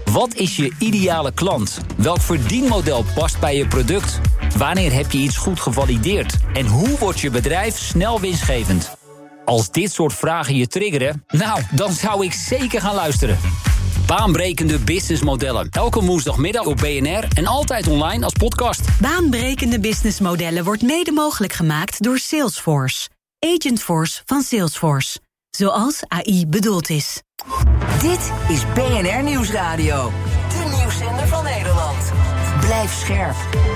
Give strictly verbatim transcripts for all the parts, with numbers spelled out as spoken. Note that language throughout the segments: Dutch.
Wat is je ideale klant? Welk verdienmodel past bij je product? Wanneer heb je iets goed gevalideerd? En hoe wordt je bedrijf snel winstgevend? Als dit soort vragen je triggeren, nou, dan zou ik zeker gaan luisteren. Baanbrekende businessmodellen. Elke woensdagmiddag op B N R en altijd online als podcast. Baanbrekende businessmodellen wordt mede mogelijk gemaakt door Salesforce. Agentforce van Salesforce. Zoals A I bedoeld is. Dit is B N R Nieuwsradio. De nieuwszender van Nederland. Blijf scherp.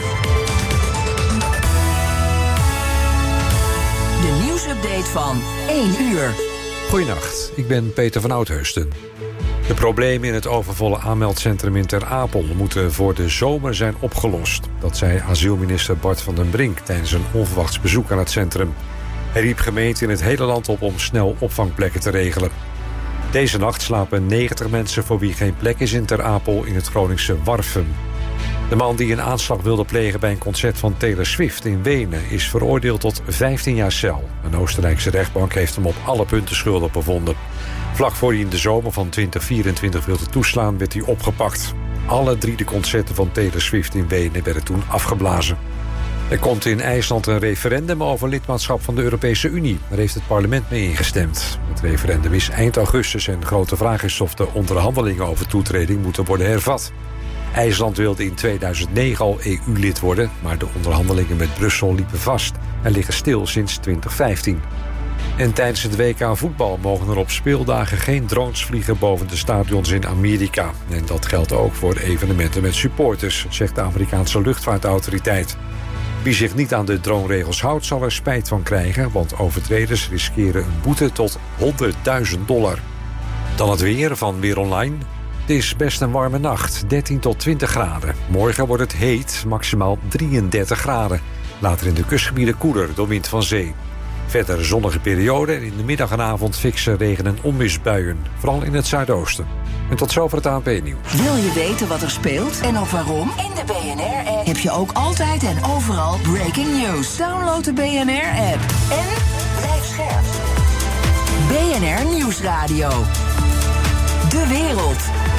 De nieuwsupdate van één uur. Goedenacht, ik ben Peter van Oudheusden. De problemen in het overvolle aanmeldcentrum in Ter Apel moeten voor de zomer zijn opgelost. Dat zei asielminister Bart van den Brink tijdens een onverwachts bezoek aan het centrum. Hij riep gemeenten in het hele land op om snel opvangplekken te regelen. Deze nacht slapen negentig mensen voor wie geen plek is in Ter Apel in het Groningse Warffum. De man die een aanslag wilde plegen bij een concert van Taylor Swift in Wenen is veroordeeld tot vijftien jaar cel. Een Oostenrijkse rechtbank heeft hem op alle punten schuldig bevonden. Vlak voor hij in de zomer van twintig vierentwintig wilde toeslaan, werd hij opgepakt. Alle drie de concerten van Taylor Swift in Wenen werden toen afgeblazen. Er komt in IJsland een referendum over lidmaatschap van de Europese Unie. Daar heeft het parlement mee ingestemd. Het referendum is eind augustus en de grote vraag is of de onderhandelingen over toetreding moeten worden hervat. IJsland wilde in tweeduizend negen al E U-lid worden, maar de onderhandelingen met Brussel liepen vast en liggen stil sinds twintig vijftien. En tijdens het W K voetbal mogen er op speeldagen geen drones vliegen boven de stadions in Amerika. En dat geldt ook voor evenementen met supporters, zegt de Amerikaanse luchtvaartautoriteit. Wie zich niet aan de droneregels houdt, zal er spijt van krijgen, want overtreders riskeren een boete tot honderdduizend dollar. Dan het weer van Weer Online. Het is best een warme nacht, dertien tot twintig graden. Morgen wordt het heet, maximaal drieëndertig graden. Later in de kustgebieden koeler door wind van zee. Verder een zonnige periode en in de middag en avond fikse regen- en onweersbuien. Vooral in het zuidoosten. En tot zover het A N P-nieuws. Wil je weten wat er speelt en ook waarom? In de B N R-app heb je ook altijd en overal breaking news. Download de B N R-app en blijf scherp. B N R Nieuwsradio. De wereld.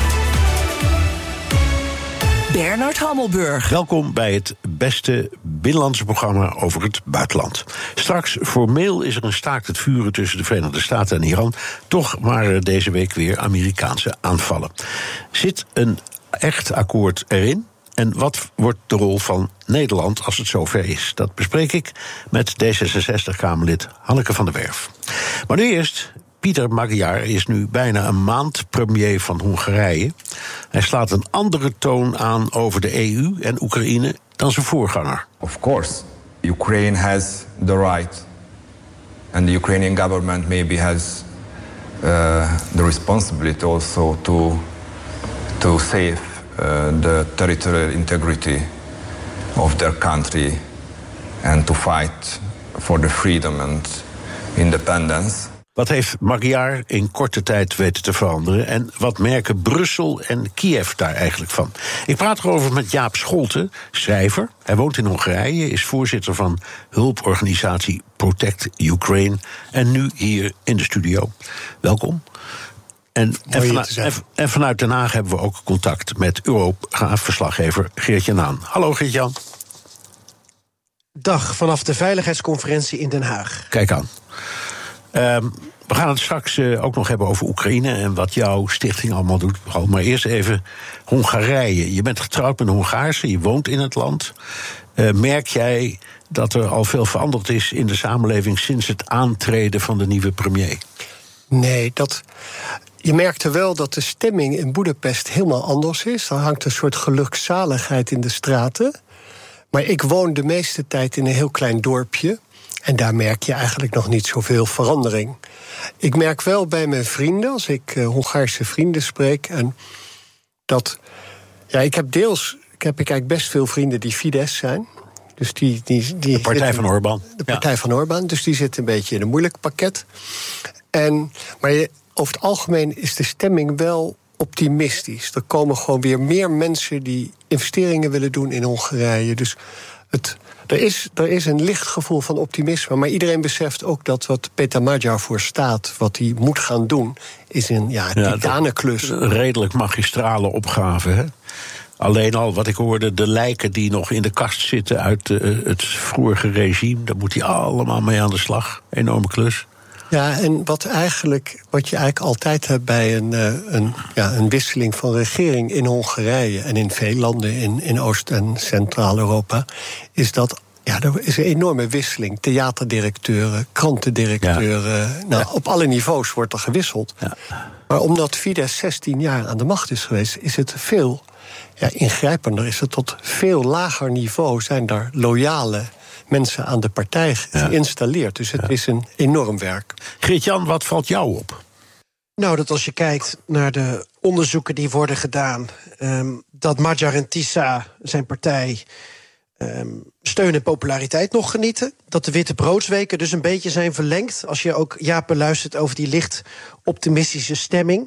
Bernard Hammelburg. Welkom bij het beste binnenlandse programma over het buitenland. Straks formeel is er een staakt het vuren tussen de Verenigde Staten en Iran. Toch waren er deze week weer Amerikaanse aanvallen. Zit een echt akkoord erin? En wat wordt de rol van Nederland als het zover is? Dat bespreek ik met D zesenzestig-Kamerlid Hanneke van der Werf. Maar nu eerst. Peter Magyar is nu bijna een maand premier van Hongarije. Hij slaat een andere toon aan over de E U en Oekraïne dan zijn voorganger. Of course, Ukraine has the right, and the Ukrainian government maybe has uh, the responsibility also to to save uh, the territorial integrity of their country and to fight for the freedom and independence. Wat heeft Magyar in korte tijd weten te veranderen? En wat merken Brussel en Kiev daar eigenlijk van? Ik praat erover met Jaap Scholten, schrijver. Hij woont in Hongarije, is voorzitter van hulporganisatie Protect Ukraine. En nu hier in de studio. Welkom. En, en, vanuit, en, en vanuit Den Haag hebben we ook contact met Europa-verslaggever Geert-Jan Haan. Hallo Geert-Jan. Dag, vanaf de Veiligheidsconferentie in Den Haag. Kijk aan. Um, we gaan het straks uh, ook nog hebben over Oekraïne en wat jouw stichting allemaal doet. Maar eerst even Hongarije. Je bent getrouwd met een Hongaarse, je woont in het land. Uh, merk jij dat er al veel veranderd is in de samenleving sinds het aantreden van de nieuwe premier? Nee, dat... Je merkte wel dat de stemming in Boedapest helemaal anders is. Er hangt een soort gelukzaligheid in de straten. Maar ik woon de meeste tijd in een heel klein dorpje. En daar merk je eigenlijk nog niet zoveel verandering. Ik merk wel bij mijn vrienden, als ik uh, Hongaarse vrienden spreek, en dat, ja, ik heb deels, ik heb ik eigenlijk best veel vrienden die Fidesz zijn. Dus die, die, die de partij zitten, van Orbán. De partij ja. van Orbán, dus die zit een beetje in een moeilijk pakket. En, maar je, over het algemeen is de stemming wel optimistisch. Er komen gewoon weer meer mensen die investeringen willen doen in Hongarije. Dus het er is, er is een licht gevoel van optimisme. Maar iedereen beseft ook dat wat Peter Magyar voor staat, wat hij moet gaan doen, is een ja, titanenklus. Een redelijk magistrale opgave, hè? Alleen al wat ik hoorde, de lijken die nog in de kast zitten uit uh, het vorige regime, daar moet hij allemaal mee aan de slag. Enorme klus. Ja, en wat, eigenlijk, wat je eigenlijk altijd hebt bij een, uh, een, ja, een wisseling van regering in Hongarije en in veel landen in, in Oost- en Centraal-Europa, is dat ja, er is een enorme wisseling. Theaterdirecteuren, krantendirecteuren. Ja. Nou, ja. Op alle niveaus wordt er gewisseld. Ja. Maar omdat Fidesz zestien jaar aan de macht is geweest, is het veel ja, ingrijpender. Is het tot veel lager niveau zijn daar loyale mensen aan de partij geïnstalleerd. Dus het ja. is een enorm werk. Geert-Jan, wat valt jou op? Nou, dat als je kijkt naar de onderzoeken die worden gedaan, Um, dat Magyar en Tisza, zijn partij, Um, steun en populariteit nog genieten. Dat de witte broodsweken dus een beetje zijn verlengd. Als je ook Jaap beluistert over die licht optimistische stemming.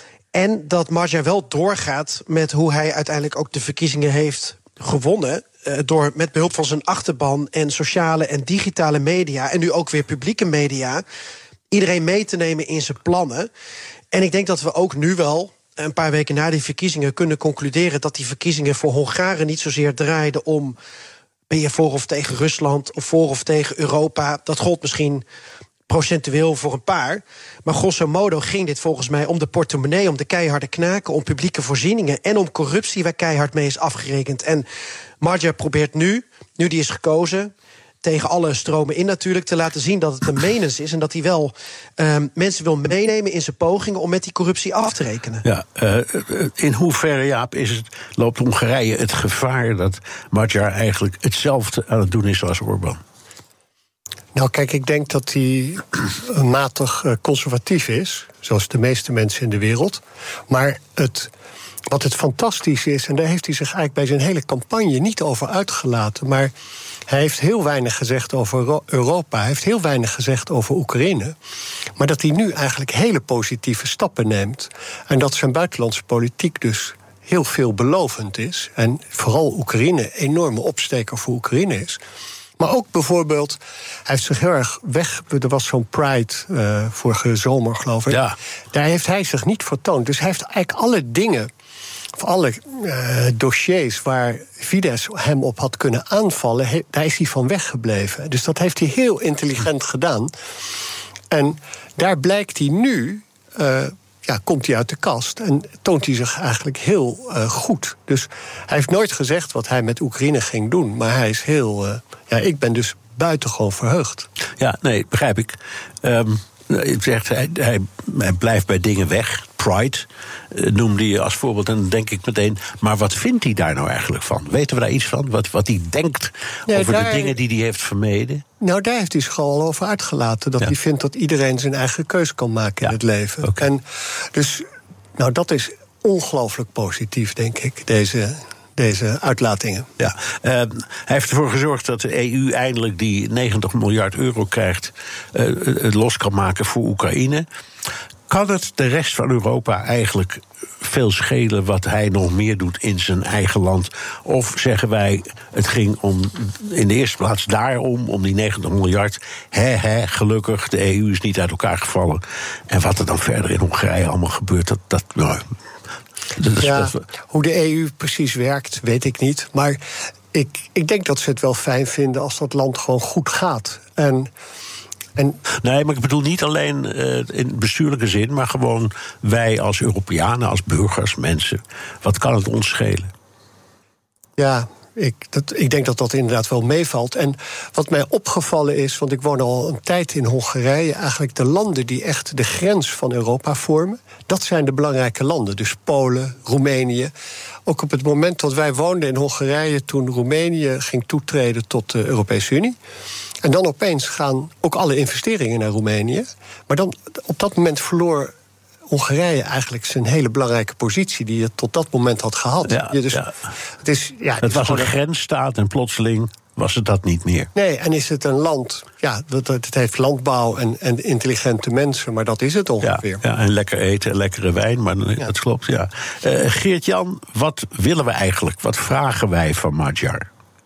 En dat Magyar wel doorgaat met hoe hij uiteindelijk ook de verkiezingen heeft gewonnen. Uh, door met behulp van zijn achterban en sociale en digitale media, en nu ook weer publieke media, iedereen mee te nemen in zijn plannen. En ik denk dat we ook nu wel, een paar weken na die verkiezingen, kunnen concluderen dat die verkiezingen voor Hongaren niet zozeer draaiden om, ben je voor of tegen Rusland of voor of tegen Europa. Dat gold misschien procentueel voor een paar. Maar grosso modo ging dit volgens mij om de portemonnee, om de keiharde knaken, om publieke voorzieningen en om corruptie waar keihard mee is afgerekend. En Magyar probeert nu, nu die is gekozen, tegen alle stromen in natuurlijk, te laten zien dat het een menens is en dat hij wel um, mensen wil meenemen in zijn pogingen om met die corruptie af te rekenen. Ja, uh, in hoeverre, Jaap, is het, loopt Hongarije het gevaar dat Magyar eigenlijk hetzelfde aan het doen is als Orbán? Nou, kijk, ik denk dat hij matig conservatief is, zoals de meeste mensen in de wereld. Maar het, wat het fantastisch is, en daar heeft hij zich eigenlijk bij zijn hele campagne niet over uitgelaten, maar hij heeft heel weinig gezegd over Europa, hij heeft heel weinig gezegd over Oekraïne, maar dat hij nu eigenlijk hele positieve stappen neemt. En dat zijn buitenlandse politiek dus heel veelbelovend is. En vooral Oekraïne een enorme opsteker voor Oekraïne is. Maar ook bijvoorbeeld, hij heeft zich heel erg weg. Er was zo'n Pride uh, vorige zomer, geloof ik. Ja. Daar heeft hij zich niet vertoond. Dus hij heeft eigenlijk alle dingen, of alle uh, dossiers waar Fidesz hem op had kunnen aanvallen, he, daar is hij van weggebleven. Dus dat heeft hij heel intelligent gedaan. En daar blijkt hij nu, Uh, ja, komt hij uit de kast en toont hij zich eigenlijk heel uh, goed. Dus hij heeft nooit gezegd wat hij met Oekraïne ging doen, maar hij is heel, Uh, ja, ik ben dus buitengewoon verheugd. Ja, nee, begrijp ik. Um, je zegt, hij, hij, hij blijft bij dingen weg. Pride uh, noemde je als voorbeeld. En dan denk ik meteen, maar wat vindt hij daar nou eigenlijk van? Weten we daar iets van? Wat, wat hij denkt nee, over daar, de dingen die hij heeft vermeden? Nou, daar heeft hij zich al over uitgelaten. Dat ja. hij vindt dat iedereen zijn eigen keuze kan maken ja. in het leven. Okay. En dus, nou, dat is ongelooflijk positief, denk ik, deze deze uitlatingen. Ja, uh, hij heeft ervoor gezorgd dat de E U eindelijk die negentig miljard euro krijgt, uh, los kan maken voor Oekraïne. Kan het de rest van Europa eigenlijk veel schelen wat hij nog meer doet in zijn eigen land? Of zeggen wij, het ging om in de eerste plaats daarom, om die negentig miljard. Hè, hè, gelukkig, de E U is niet uit elkaar gevallen. En wat er dan verder in Hongarije allemaal gebeurt, dat, dat nou, ja, hoe de E U precies werkt, weet ik niet. Maar ik, ik denk dat ze het wel fijn vinden als dat land gewoon goed gaat. En, en nee, maar ik bedoel niet alleen uh, in bestuurlijke zin, maar gewoon wij als Europeanen, als burgers, mensen. Wat kan het ons schelen? Ja, ik, dat, ik denk dat dat inderdaad wel meevalt. En wat mij opgevallen is, want ik woon al een tijd in Hongarije, eigenlijk de landen die echt de grens van Europa vormen, dat zijn de belangrijke landen. Dus Polen, Roemenië. Ook op het moment dat wij woonden in Hongarije, toen Roemenië ging toetreden tot de Europese Unie. En dan opeens gaan ook alle investeringen naar Roemenië. Maar dan op dat moment verloor Hongarije eigenlijk zijn hele belangrijke positie die het tot dat moment had gehad. Ja, ja, dus ja. Het, is, ja, het, het was een een grensstaat en plotseling was het dat niet meer. Nee, en is het een land, ja, het, het heeft landbouw en, en intelligente mensen, maar dat is het ongeveer. Ja, ja, en lekker eten en lekkere wijn, maar ja. dat klopt, ja. Uh, Geert-Jan, wat willen we eigenlijk? Wat vragen wij van Magyar?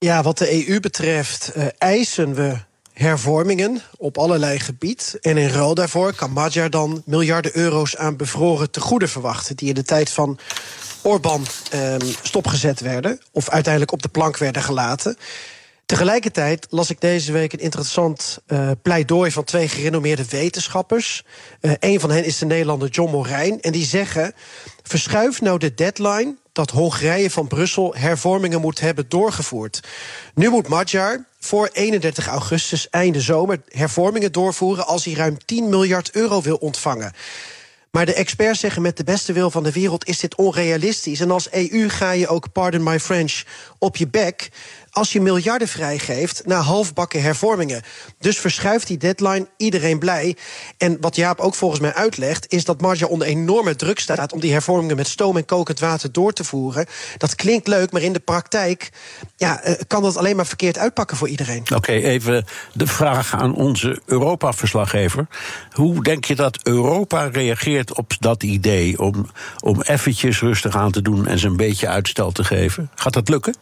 Ja, wat de E U betreft uh, eisen we hervormingen op allerlei gebied. En in ruil daarvoor kan Magyar dan miljarden euro's aan bevroren tegoeden verwachten, die in de tijd van Orbán um, stopgezet werden, of uiteindelijk op de plank werden gelaten. Tegelijkertijd las ik deze week een interessant uh, pleidooi van twee gerenommeerde wetenschappers. Uh, een van hen is de Nederlander John Morijn. En die zeggen, verschuif nou de deadline dat Hongarije van Brussel hervormingen moet hebben doorgevoerd. Nu moet Magyar voor eenendertig augustus, einde zomer, hervormingen doorvoeren als hij ruim tien miljard euro wil ontvangen. Maar de experts zeggen, met de beste wil van de wereld is dit onrealistisch. En als E U ga je ook, pardon my French, op je bek als je miljarden vrijgeeft na halfbakken hervormingen. Dus verschuift die deadline, iedereen blij. En wat Jaap ook volgens mij uitlegt, is dat Magyar onder enorme druk staat om die hervormingen met stoom en kokend water door te voeren. Dat klinkt leuk, maar in de praktijk ja, kan dat alleen maar verkeerd uitpakken voor iedereen. Oké, okay, even de vraag aan onze Europa-verslaggever. Hoe denk je dat Europa reageert op dat idee om, om eventjes rustig aan te doen en ze een beetje uitstel te geven? Gaat dat lukken?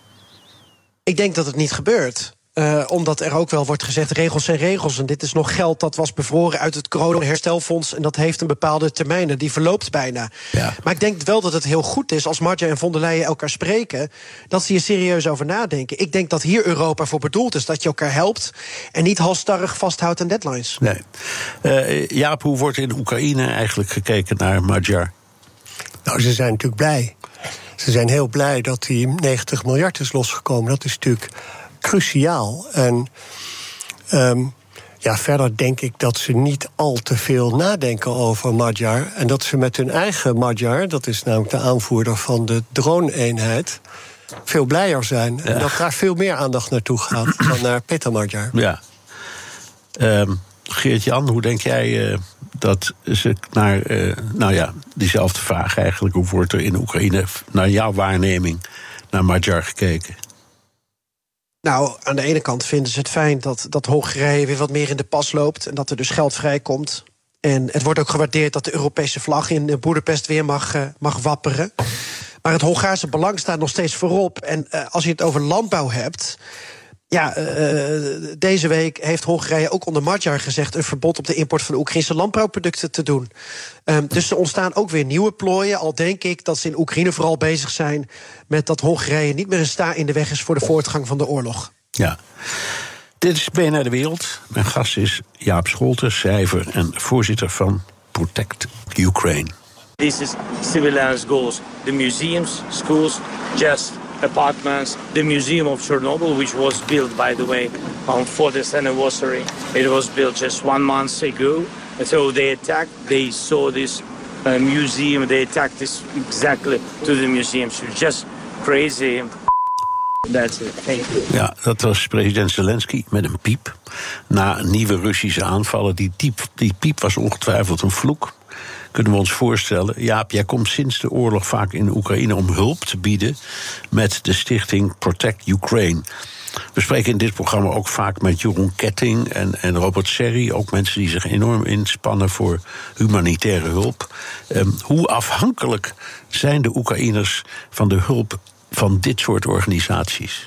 Ik denk dat het niet gebeurt. Uh, omdat er ook wel wordt gezegd, regels zijn regels. En dit is nog geld dat was bevroren uit het corona-herstelfonds. En dat heeft een bepaalde termijn en die verloopt bijna. Ja. Maar ik denk wel dat het heel goed is als Magyar en von der Leyen elkaar spreken, dat ze hier serieus over nadenken. Ik denk dat hier Europa voor bedoeld is, dat je elkaar helpt en niet halstarrig vasthoudt aan deadlines. Nee. Uh, Jaap, hoe wordt in Oekraïne eigenlijk gekeken naar Magyar? Nou, ze zijn natuurlijk blij. Ze zijn heel blij dat die negentig miljard is losgekomen. Dat is natuurlijk cruciaal. En um, ja, verder denk ik dat ze niet al te veel nadenken over Magyar. En dat ze met hun eigen Magyar, dat is namelijk de aanvoerder van de drone-eenheid, veel blijer zijn. Ja. En dat daar veel meer aandacht naartoe gaat dan naar Peter Magyar. Ja. Um, Geert-Jan, hoe denk jij uh, dat ze naar, uh, nou ja, diezelfde vraag eigenlijk, hoe wordt er in Oekraïne naar jouw waarneming naar Magyar gekeken? Nou, aan de ene kant vinden ze het fijn dat, dat Hongarije weer wat meer in de pas loopt en dat er dus geld vrijkomt. En het wordt ook gewaardeerd dat de Europese vlag in Boedapest weer mag, uh, mag wapperen. Maar het Hongaarse belang staat nog steeds voorop. En uh, als je het over landbouw hebt, ja, uh, deze week heeft Hongarije ook onder Magyar gezegd een verbod op de import van Oekraïnse landbouwproducten te doen. Um, dus er ontstaan ook weer nieuwe plooien. Al denk ik dat ze in Oekraïne vooral bezig zijn met dat Hongarije niet meer een sta in de weg is voor de voortgang van de oorlog. Ja. Dit is B N R De Wereld. Mijn gast is Jaap Scholten, schrijver en voorzitter van Protect Ukraine. This is civilians' goals. The museums, schools, just apartments. The Museum of Chernobyl, which was built, by the way, on fortieth anniversary. It was built just one month ago. And so they attacked, they saw this uh, museum, they attacked this exactly to the museum. So just crazy. That's it. Thank you. Ja, dat was president Zelensky met een piep. Na nieuwe Russische aanvallen. Die, diep, die piep was ongetwijfeld een vloek. Kunnen we ons voorstellen. Jaap, jij komt sinds de oorlog vaak in Oekraïne om hulp te bieden met de stichting Protect Ukraine. We spreken in dit programma ook vaak met Jeroen Ketting en, en Robert Serri. Ook mensen die zich enorm inspannen voor humanitaire hulp. Um, hoe afhankelijk zijn de Oekraïners van de hulp van dit soort organisaties?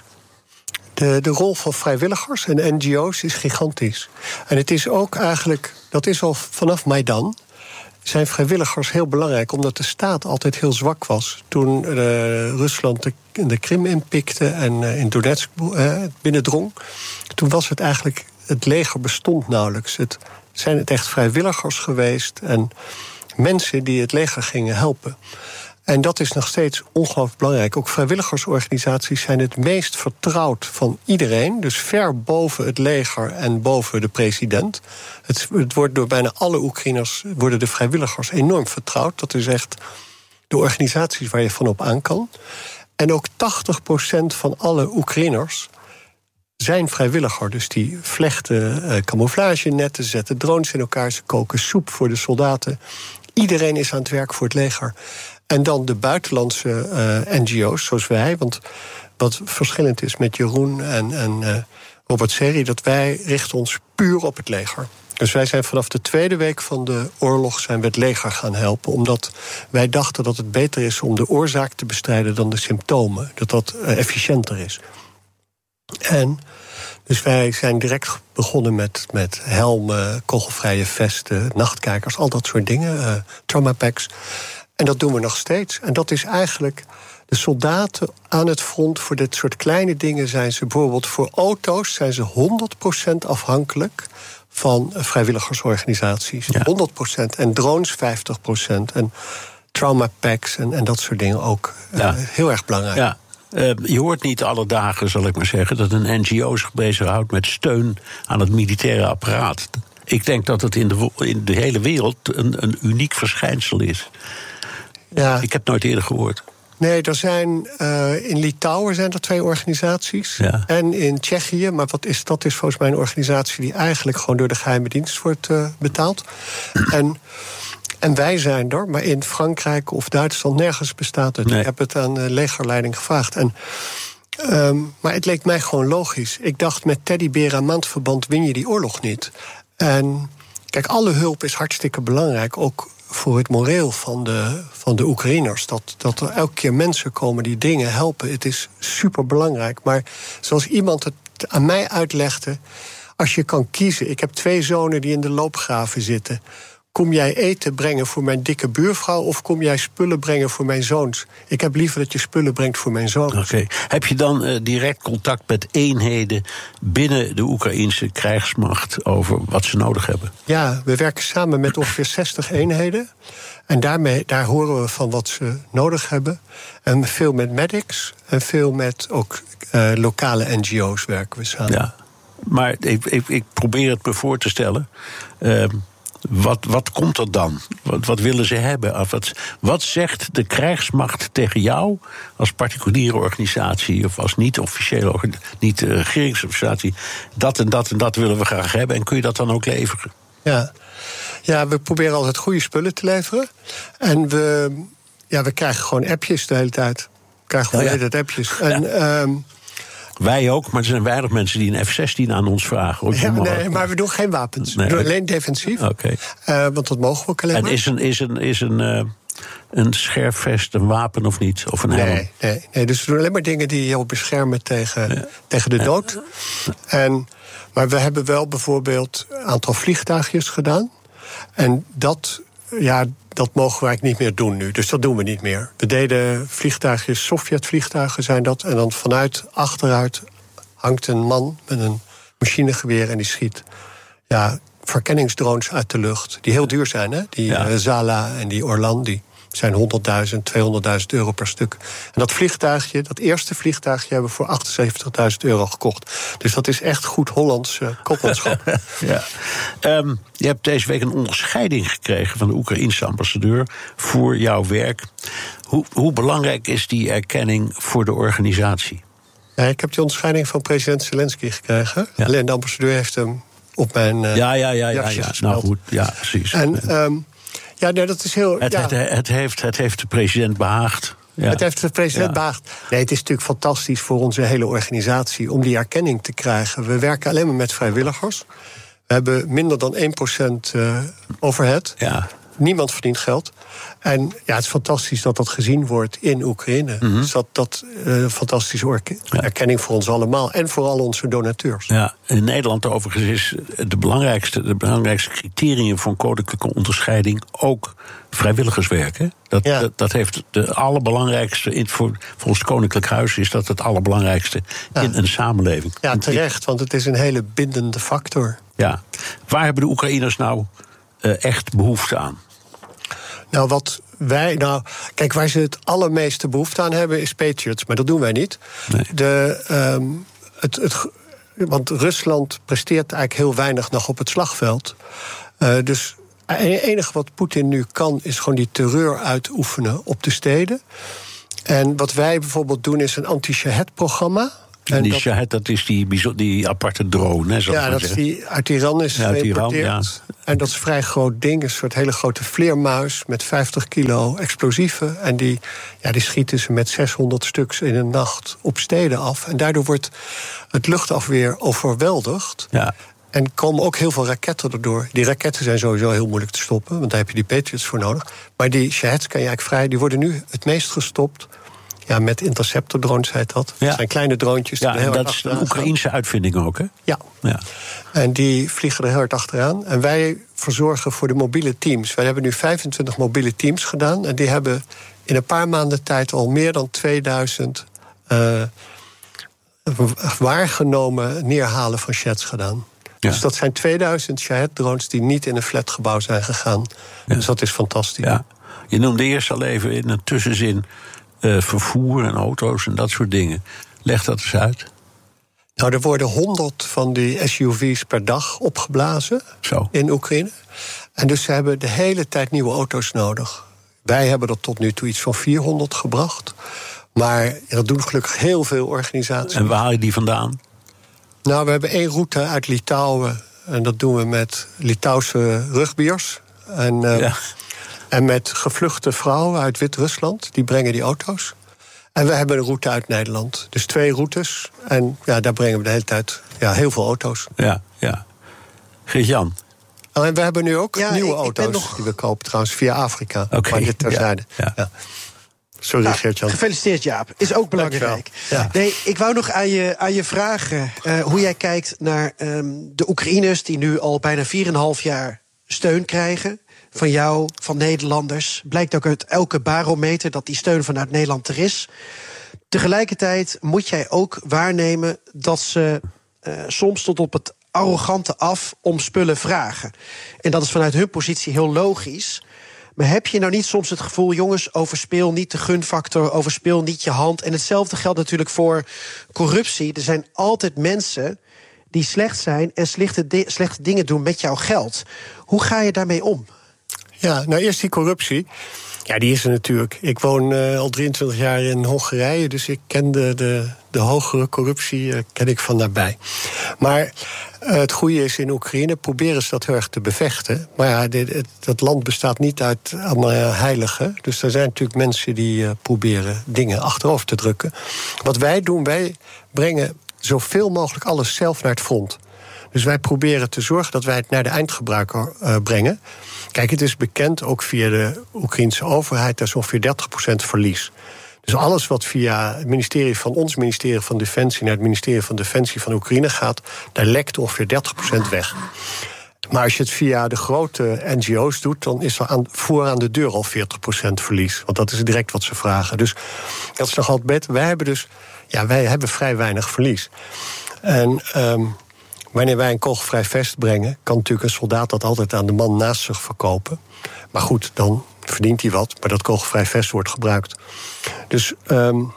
De, de rol van vrijwilligers en N G O's is gigantisch. En het is ook eigenlijk, dat is al vanaf Maidan, zijn vrijwilligers heel belangrijk, omdat de staat altijd heel zwak was. Toen uh, Rusland de, de Krim inpikte en uh, in Donetsk uh, binnendrong, toen was het eigenlijk, het leger bestond nauwelijks. Het zijn het echt vrijwilligers geweest en mensen die het leger gingen helpen. En dat is nog steeds ongelooflijk belangrijk. Ook vrijwilligersorganisaties zijn het meest vertrouwd van iedereen. Dus ver boven het leger en boven de president. Het, het wordt door bijna alle Oekraïners, worden de vrijwilligers enorm vertrouwd. Dat is echt de organisaties waar je van op aan kan. En ook tachtig procent van alle Oekraïners zijn vrijwilliger. Dus die vlechten uh, camouflagenetten, zetten drones in elkaar, ze koken soep voor de soldaten. Iedereen is aan het werk voor het leger. En dan de buitenlandse uh, N G O's, zoals wij. Want wat verschillend is met Jeroen en, en uh, Robert Serri, dat wij richten ons puur op het leger. Dus wij zijn vanaf de tweede week van de oorlog zijn we het leger gaan helpen. Omdat wij dachten dat het beter is om de oorzaak te bestrijden dan de symptomen. Dat dat uh, efficiënter is. En dus wij zijn direct begonnen met, met helmen, kogelvrije vesten, nachtkijkers, al dat soort dingen, uh, trauma packs. En dat doen we nog steeds. En dat is eigenlijk de soldaten aan het front. Voor dit soort kleine dingen zijn ze bijvoorbeeld voor auto's zijn ze honderd procent afhankelijk van vrijwilligersorganisaties. Ja. honderd procent. En drones vijftig procent. En trauma packs en, en dat soort dingen ook. Ja. Uh, heel erg belangrijk. Ja. Uh, je hoort niet alle dagen, zal ik maar zeggen, dat een N G O zich bezighoudt met steun aan het militaire apparaat. Ik denk dat het in de, in de hele wereld een, een uniek verschijnsel is. Ja. Ik heb het nooit eerder gehoord. Nee, er zijn uh, in Litouwen zijn er twee organisaties. Ja. En in Tsjechië, maar wat is, dat is volgens mij een organisatie die eigenlijk gewoon door de geheime dienst wordt uh, betaald. En, en wij zijn er, maar in Frankrijk of Duitsland nergens bestaat het. Nee. Ik heb het aan de legerleiding gevraagd. En, um, maar het leek mij gewoon logisch. Ik dacht, met teddyberen aan maandverband win je die oorlog niet. En kijk, alle hulp is hartstikke belangrijk, ook voor het moreel van de, van de Oekraïners. Dat, dat er elke keer mensen komen die dingen helpen. Het is superbelangrijk. Maar zoals iemand het aan mij uitlegde, als je kan kiezen. Ik heb twee zonen die in de loopgraven zitten. Kom jij eten brengen voor mijn dikke buurvrouw of kom jij spullen brengen voor mijn zoons? Ik heb liever dat je spullen brengt voor mijn zoons. Okay. Heb je dan uh, direct contact met eenheden binnen de Oekraïnse krijgsmacht over wat ze nodig hebben? Ja, we werken samen met ongeveer zestig eenheden. En daarmee, daar horen we van wat ze nodig hebben. En veel met medics en veel met ook uh, lokale N G O's werken we samen. Ja, maar ik, ik, ik probeer het me voor te stellen. Uh, Wat, wat komt er dan? Wat, wat willen ze hebben? Wat, wat zegt de krijgsmacht tegen jou als particuliere organisatie of als niet-officiële, niet-regeringsorganisatie? Dat en dat en dat willen we graag hebben. En kun je dat dan ook leveren? Ja, ja we proberen altijd goede spullen te leveren. En we, ja, we krijgen gewoon appjes de hele tijd. We krijgen gewoon oh ja. de hele tijd appjes. En, ja. um, Wij ook, maar er zijn weinig mensen die een F zestien aan ons vragen. Ja, nee, maar we doen geen wapens. Nee. We doen alleen defensief. Okay. Uh, want dat mogen we ook alleen en maar. En is een, is een, is een, uh, een scherfvest een wapen of niet? Of een helm? Nee, nee, nee, dus we doen alleen maar dingen die je beschermen tegen, ja. tegen de dood. En, maar we hebben wel bijvoorbeeld een aantal vliegtuigjes gedaan. En dat, ja, dat mogen we eigenlijk niet meer doen nu. Dus dat doen we niet meer. We deden vliegtuigjes, Sovjet-vliegtuigen zijn dat. En dan vanuit achteruit hangt een man met een machinegeweer en die schiet ja, verkenningsdrones uit de lucht. Die heel duur zijn, hè? Die ja. uh, Zala en die Orlan, die zijn honderdduizend, tweehonderdduizend euro per stuk. En dat vliegtuigje, dat eerste vliegtuigje, hebben we voor achtenzeventigduizend euro gekocht. Dus dat is echt goed Hollands uh, kopmanschap. ja. um, je hebt deze week een onderscheiding gekregen van de Oekraïense ambassadeur voor jouw werk. Hoe, hoe belangrijk is die erkenning voor de organisatie? Ja, ik heb die onderscheiding van president Zelensky gekregen. Ja. Alleen de ambassadeur heeft hem op mijn uh, ja, ja, ja, ja, ja. Nou goed, ja, precies. En um, ja, nee, dat is heel. Het, ja. het, het, heeft, het heeft de president behaagd. Ja. Het heeft de president ja. behaagd. Nee, het is natuurlijk fantastisch voor onze hele organisatie om die erkenning te krijgen. We werken alleen maar met vrijwilligers. We hebben minder dan één procent uh, overhead. Ja. Niemand verdient geld. En ja, het is fantastisch dat dat gezien wordt in Oekraïne. Mm-hmm. Dus dat, dat uh, een fantastische orke- ja. erkenning voor ons allemaal. En voor al onze donateurs. Ja, in Nederland overigens is de belangrijkste, de belangrijkste criterium voor een koninklijke onderscheiding ook vrijwilligerswerk. Hè? Dat, ja. dat, dat heeft de allerbelangrijkste, in, voor, voor ons koninklijk huis is dat het allerbelangrijkste ja. in een samenleving. Ja, terecht, want het is een hele bindende factor. Ja. Waar hebben de Oekraïners nou uh, echt behoefte aan? Nou, wat wij. Nou, kijk, waar ze het allermeeste behoefte aan hebben is Patriots, maar dat doen wij niet. Nee. De, um, het, het, want Rusland presteert eigenlijk heel weinig nog op het slagveld. Uh, dus het enige wat Poetin nu kan, is gewoon die terreur uitoefenen op de steden. En wat wij bijvoorbeeld doen, is een anti-Shahed-programma. En die dat, Shahed, dat is die, die aparte drone, hè? Ja, dat is die uit Iran is ja, geïmporteerd. Iran, ja. En dat is een vrij groot ding, een soort hele grote vleermuis met vijftig kilo explosieven. En die, ja, die schieten ze met zeshonderd stuks in een nacht op steden af. En daardoor wordt het luchtafweer overweldigd. Ja. En komen ook heel veel raketten erdoor. Die raketten zijn sowieso heel moeilijk te stoppen, want daar heb je die Patriots voor nodig. Maar die Shaheds kan je eigenlijk vrij, die worden nu het meest gestopt Ja, met interceptor-drones heet dat. Ja. Dat zijn kleine droontjes. Ja, die heel en dat hard is een achteraan Oekraïense uitvinding ook, hè? Ja. ja. En die vliegen er heel hard achteraan. En wij verzorgen voor de mobiele teams. Wij hebben nu vijfentwintig mobiele teams gedaan. En die hebben in een paar maanden tijd al meer dan tweeduizend Uh, waargenomen neerhalen van Sheds gedaan. Ja. Dus dat zijn tweeduizend Shahed-drones die niet in een flatgebouw zijn gegaan. Ja. Dus dat is fantastisch. Ja. Je noemde eerst al even in een tussenzin uh, vervoer en auto's en dat soort dingen. Leg dat eens uit. Nou, er worden honderd van die S U V's per dag opgeblazen Zo. in Oekraïne. En dus ze hebben de hele tijd nieuwe auto's nodig. Wij hebben er tot nu toe iets van vierhonderd gebracht. Maar dat doen gelukkig heel veel organisaties. En waar haal je die vandaan? Nou, we hebben één route uit Litouwen. En dat doen we met Litouwse rugbiers. En, uh, ja. en met gevluchte vrouwen uit Wit-Rusland. Die brengen die auto's. En we hebben een route uit Nederland. Dus twee routes. En ja, daar brengen we de hele tijd ja, heel veel auto's. Ja, ja. Geert-Jan? En we hebben nu ook ja, nieuwe ik, auto's ik nog... die we kopen trouwens via Afrika. Oké. Okay. Maar dit terzijde. Ja. Ja. Ja. Sorry, nou, Geert-Jan. Gefeliciteerd, Jaap. Is ook belangrijk. Ja. Nee, ik wou nog aan je, aan je vragen uh, hoe jij kijkt naar um, de Oekraïners die nu al bijna vier en een half jaar steun krijgen. Van jou, van Nederlanders. Blijkt ook uit elke barometer dat die steun vanuit Nederland er is. Tegelijkertijd moet jij ook waarnemen dat ze uh, soms tot op het arrogante af om spullen vragen. En dat is vanuit hun positie heel logisch. Maar heb je nou niet soms het gevoel, jongens, overspeel niet de gunfactor, overspeel niet je hand. En hetzelfde geldt natuurlijk voor corruptie. Er zijn altijd mensen die slecht zijn en slechte, di- slechte dingen doen met jouw geld. Hoe ga je daarmee om? Ja, nou eerst die corruptie. Ja, die is er natuurlijk. Ik woon uh, al drieëntwintig jaar in Hongarije, dus ik ken de, de, de hogere corruptie uh, ken ik van nabij. Maar uh, het goede is, in Oekraïne proberen ze dat heel erg te bevechten. Maar ja, dit, het, dat land bestaat niet uit allemaal heiligen. Dus er zijn natuurlijk mensen die uh, proberen dingen achterover te drukken. Wat wij doen, wij brengen zoveel mogelijk alles zelf naar het front. Dus wij proberen te zorgen dat wij het naar de eindgebruiker uh, brengen. Kijk, het is bekend, ook via de Oekraïnse overheid, dat is ongeveer dertig procent verlies. Dus alles wat via het ministerie van ons ministerie van Defensie naar het ministerie van Defensie van Oekraïne gaat, daar lekt ongeveer dertig procent weg. Maar als je het via de grote N G O's doet, dan is er aan, voor aan de deur al veertig procent verlies. Want dat is direct wat ze vragen. Dus dat is nog altijd beter. Wij hebben dus, ja, wij hebben vrij weinig verlies. En Um, wanneer wij een kogelvrij vest brengen, kan natuurlijk een soldaat dat altijd aan de man naast zich verkopen. Maar goed, dan verdient hij wat, maar dat kogelvrij vest wordt gebruikt. Dus um,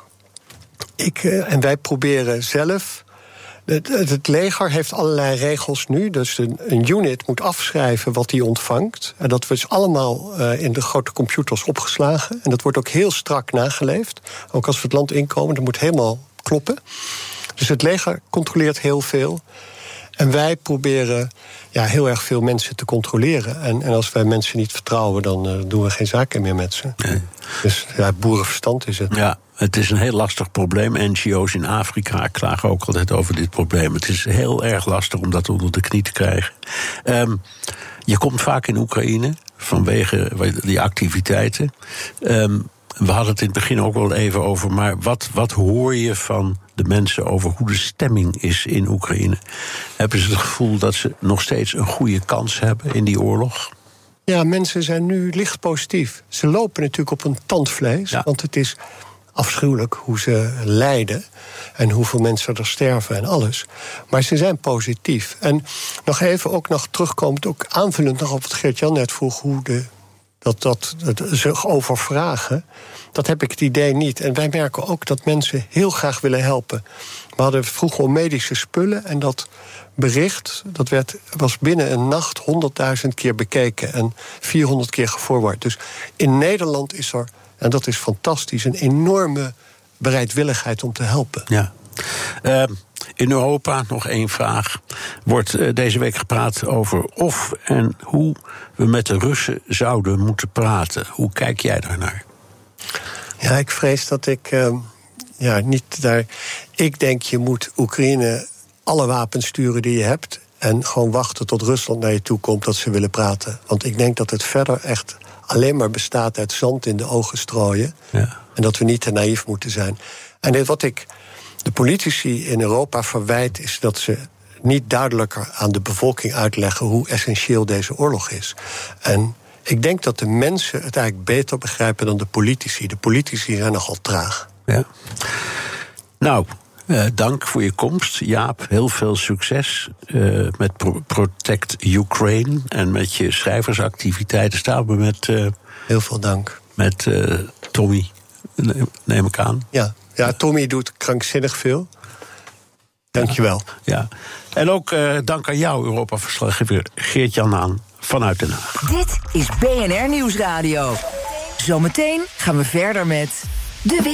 ik, uh, en wij proberen zelf. Het, het leger heeft allerlei regels nu. Dus een, een unit moet afschrijven wat hij ontvangt. En dat wordt allemaal uh, in de grote computers opgeslagen. En dat wordt ook heel strak nageleefd. Ook als we het land inkomen, dat moet helemaal kloppen. Dus het leger controleert heel veel. En wij proberen ja, heel erg veel mensen te controleren. En, en als wij mensen niet vertrouwen, dan uh, doen we geen zaken meer met ze. Nee. Dus ja, boerenverstand is het. Ja, het is een heel lastig probleem. N G O's in Afrika klagen ook altijd over dit probleem. Het is heel erg lastig om dat onder de knie te krijgen. Um, je komt vaak in Oekraïne vanwege die activiteiten. Um, we hadden het in het begin ook wel even over, maar wat, wat hoor je van de mensen over hoe de stemming is in Oekraïne? Hebben ze het gevoel dat ze nog steeds een goede kans hebben in die oorlog? Ja, mensen zijn nu licht positief. Ze lopen natuurlijk op een tandvlees, ja. Want het is afschuwelijk hoe ze lijden en hoeveel mensen er sterven en alles. Maar ze zijn positief. En nog even ook nog terugkomend, ook aanvullend nog op wat Geert-Jan net vroeg, hoe de Dat, dat, dat zich overvragen, dat heb ik het idee niet. En wij merken ook dat mensen heel graag willen helpen. We hadden vroeger al medische spullen en dat bericht dat werd, was binnen een nacht honderdduizend keer bekeken en vierhonderd keer geforward. Dus in Nederland is er, en dat is fantastisch, een enorme bereidwilligheid om te helpen. Ja. Uh, in Europa, nog één vraag, wordt uh, deze week gepraat over of en hoe we met de Russen zouden moeten praten. Hoe kijk jij daarnaar? Ja, ik vrees dat ik uh, ja, niet daar. Ik denk je moet Oekraïne alle wapens sturen die je hebt en gewoon wachten tot Rusland naar je toe komt dat ze willen praten. Want ik denk dat het verder echt alleen maar bestaat uit zand in de ogen strooien. Ja. En dat we niet te naïef moeten zijn. En dit, wat ik de politici in Europa verwijt, is dat ze niet duidelijker aan de bevolking uitleggen hoe essentieel deze oorlog is. En ik denk dat de mensen het eigenlijk beter begrijpen dan de politici. De politici zijn nogal traag. Ja. Nou, uh, dank voor je komst, Jaap. Heel veel succes uh, met Pro- Protect Ukraine en met je schrijversactiviteiten. Staan we met... Uh, heel veel dank. Met uh, Tommy, neem ik aan. Ja. ja, Tommy doet krankzinnig veel. Dankjewel. Ja. En ook uh, dank aan jou, Europa-verslaggever Geert-Jan Haan vanuit Den Haag. Dit is B N R Nieuwsradio. Zometeen gaan we verder met de